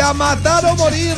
A matar o morir,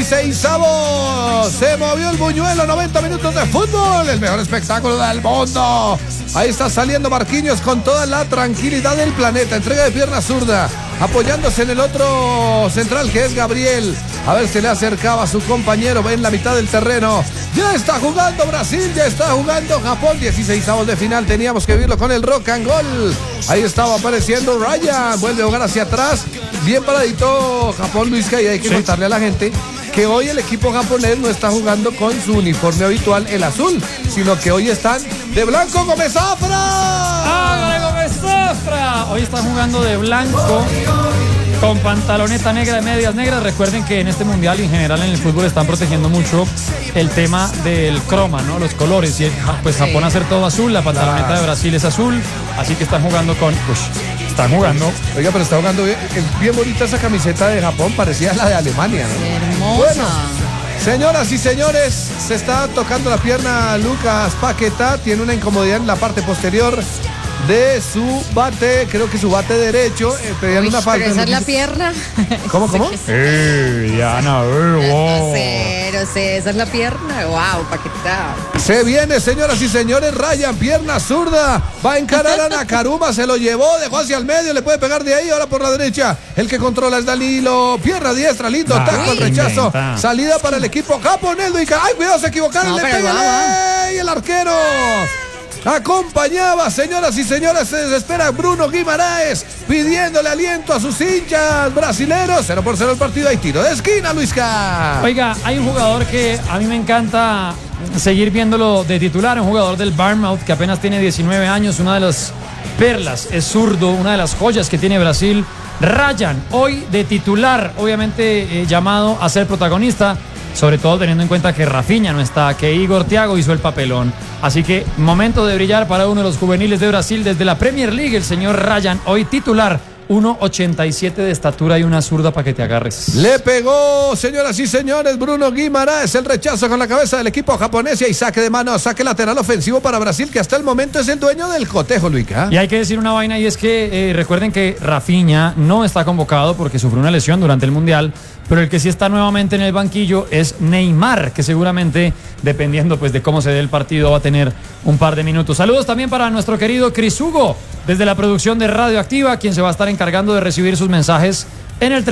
16avos. Se movió el buñuelo, 90 minutos de fútbol. El mejor espectáculo del mundo. Ahí está saliendo Marquinhos con toda la tranquilidad del planeta. Entrega de pierna zurda, apoyándose en el otro central que es Gabriel. A ver si le acercaba a su compañero en la mitad del terreno. Ya está jugando Brasil, ya está jugando Japón. 16avos de final, teníamos que vivirlo con el rock and roll. Ahí estaba apareciendo Ryan. Vuelve a jugar hacia atrás. Bien paradito Japón, Luisca, y hay que contarle a la gente que hoy el equipo japonés no está jugando con su uniforme habitual, el azul, sino que hoy están de blanco. ¡Gómez Zafra! ¡Hágale, Gómez Zafra! Hoy están jugando de blanco, con pantaloneta negra y medias negras. Recuerden que en este mundial y en general en el fútbol están protegiendo mucho el tema del croma, ¿no? Los colores. Y pues Japón hacer todo azul, la pantaloneta de Brasil es azul, así que están jugando con... están jugando. Oiga, pero está jugando bien, es bien bonita esa camiseta de Japón, parecía la de Alemania, ¿no? Hermosa. Bueno, señoras y señores, se está tocando la pierna Lucas Paquetá, tiene una incomodidad en la parte posterior de su bate, creo que su bate derecho. Pedían una falta. ¿Pero esa es la pierna? ¿Cómo? Diana, No sé, esa es la pierna. Wow, Paquetá. Se viene, señoras y señores, Ryan, pierna zurda, va a encarar a Nakaruma, se lo llevó, dejó hacia el medio, le puede pegar de ahí, ahora por la derecha, el que controla es Danilo, pierna diestra, lindo taco, el rechazo, salida para el equipo japonés. Ay, cuidado, se equivocaron, no, le pega y el arquero acompañaba, señoras y señores. Se desespera Bruno Guimaraes pidiéndole aliento a sus hinchas brasileros. 0-0 el partido, hay tiro de esquina, Luisca. Oiga, hay un jugador que a mí me encanta seguir viéndolo de titular, un jugador del Bournemouth que apenas tiene 19 años, una de las perlas, es zurdo, una de las joyas que tiene Brasil. Ryan, hoy de titular, obviamente llamado a ser protagonista, sobre todo teniendo en cuenta que Rafinha no está, que Igor Thiago hizo el papelón. Así que momento de brillar para uno de los juveniles de Brasil desde la Premier League, el señor Ryan, hoy titular. 1.87 de estatura y una zurda para que te agarres. Le pegó, señoras y señores, Bruno Guimaraes, el rechazo con la cabeza del equipo japonés y saque de mano, saque lateral ofensivo para Brasil, que hasta el momento es el dueño del cotejo, Luica. Y hay que decir una vaina, y es que recuerden que Rafinha no está convocado porque sufrió una lesión durante el Mundial, pero el que sí está nuevamente en el banquillo es Neymar, que seguramente, dependiendo pues de cómo se dé el partido, va a tener un par de minutos. Saludos también para nuestro querido Cris Hugo, desde la producción de Radioactiva, quien se va a estar encargando de recibir sus mensajes en el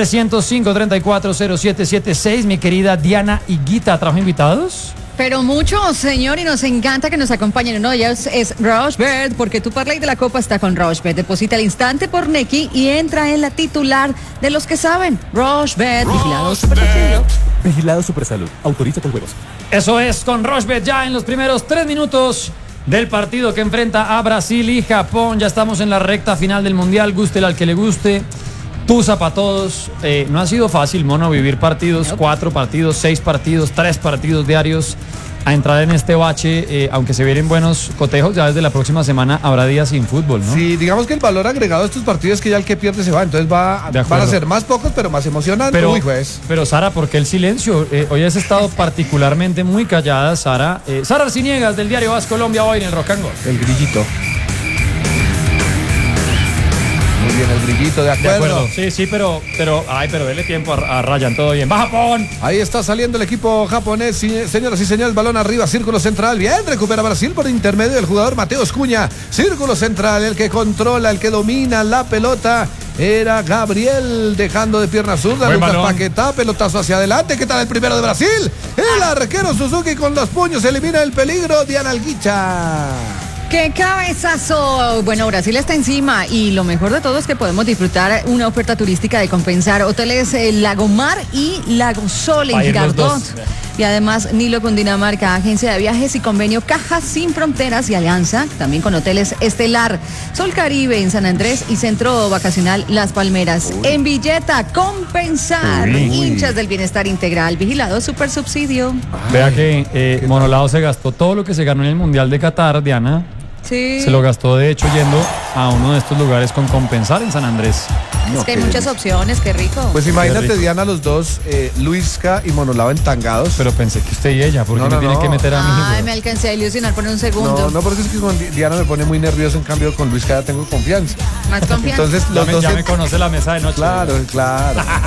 305-340776. Mi querida Diana Higuita, ¿trajo invitados? Pero mucho, señor, y nos encanta que nos acompañen. Uno de ellos es Rochebert, porque tu parlay de la Copa está con Rochebert. Deposita al instante por Nequi y entra en la titular de los que saben. Rochebert, vigilado Supersalud. Vigilado Supersalud, autoriza con juegos. Eso es, con Rochebert ya en los primeros 3 minutos del partido que enfrenta a Brasil y Japón. Ya estamos en la recta final del Mundial, gústele al que le guste. Tusa para todos. No ha sido fácil, mono, vivir partidos, 4 partidos, 6 partidos, 3 partidos diarios, a entrar en este bache, aunque se vienen buenos cotejos. Ya desde la próxima semana habrá días sin fútbol, ¿no? Sí, digamos que el valor agregado de estos partidos es que ya el que pierde se va, entonces van a ser más pocos, pero más emocionantes. Pero Sara, ¿por qué el silencio? Hoy has estado particularmente muy callada, Sara. Sara Arciniegas, del diario As Colombia, hoy en el Rock and Roll. El grillito. Muy bien, el grillito, de acuerdo. Sí, pero dele tiempo a Ryan, todo bien. ¡Va Japón! Ahí está saliendo el equipo japonés, señoras y señores, balón arriba, círculo central, bien, recupera Brasil por intermedio del jugador Mateus Cunha, círculo central, el que controla, el que domina la pelota, era Gabriel, dejando de pierna zurda, Lucas Paquetá, pelotazo hacia adelante. ¿Qué tal el primero de Brasil? El arquero Suzuki con los puños elimina el peligro, Diana Alguicha. ¡Qué cabezazo! Bueno, Brasil está encima y lo mejor de todo es que podemos disfrutar una oferta turística de Compensar. Hoteles Lago Mar y Lago Sol en Girardot. Y además Nilo Cundinamarca, agencia de viajes y convenio Caja Sin Fronteras y Alianza, también con hoteles Estelar, Sol Caribe en San Andrés y Centro Vacacional Las Palmeras. En Villeta, Compensar, hinchas del bienestar integral, vigilado super subsidio. Vea que Monolado se gastó todo lo que se ganó en el Mundial de Qatar, Diana. Sí. Se lo gastó, de hecho, yendo a uno de estos lugares con Compensar en San Andrés. Es que hay muchas opciones, qué rico. Pues imagínate, Diana, los dos, Luisca y Monolao entangados. Pero pensé que usted y ella, porque me tienen que meter a mí. Ay, me alcancé a ilusionar por un segundo. No, porque es que con Diana me pone muy nervioso, en cambio con Luisca ya tengo confianza. Más confianza. Entonces, los dos me conoce la mesa de noche. Claro.